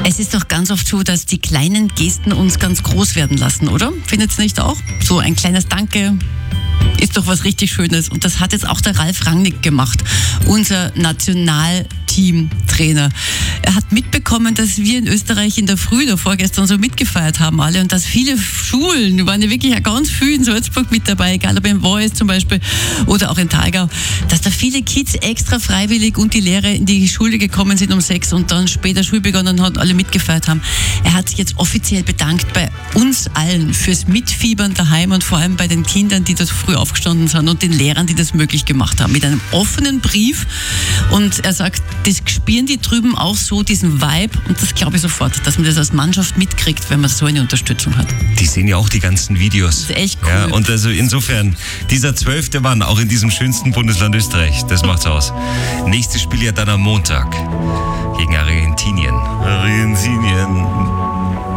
Es ist doch ganz oft so, dass die kleinen Gesten uns ganz groß werden lassen, oder? Findet ihr nicht auch? So ein kleines Danke ist doch was richtig Schönes. Und das hat jetzt auch der Ralf Rangnick gemacht, unser Nationalteamtrainer. Er hat mitbekommen, dass wir in Österreich in der Früh oder vorgestern so mitgefeiert haben alle und dass viele Schulen, waren ja wirklich ganz viel in Salzburg mit dabei, egal ob in Voice zum Beispiel oder auch in Thalgau, dass da viele Kids extra freiwillig und die Lehrer in die Schule gekommen sind um 6 und dann später Schule begonnen hat, alle mitgefeiert haben. Er hat sich jetzt offiziell bedankt bei uns allen fürs Mitfiebern daheim und vor allem bei den Kindern, die dort früh aufgestanden sind und den Lehrern, die das möglich gemacht haben, mit einem offenen Brief. Und er sagt, das spüren die drüben auch so, diesen Vibe, und das glaube ich sofort, dass man das als Mannschaft mitkriegt, wenn man so eine Unterstützung hat. Die sehen ja auch die ganzen Videos. Das ist echt cool. Ja, und also insofern, dieser 12. Mann, auch in diesem schönsten Bundesland Österreich, das macht's aus. Nächstes Spiel ja dann am Montag gegen Argentinien. Argentinien.